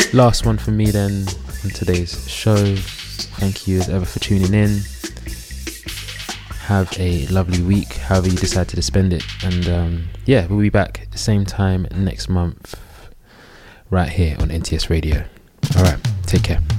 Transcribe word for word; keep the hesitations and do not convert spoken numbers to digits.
last one for me then on today's show. Thank you as ever for tuning in. Have a lovely week, however you decide to spend it. And um, yeah, we'll be back at the same time next month, right here on N T S Radio. All right, take care.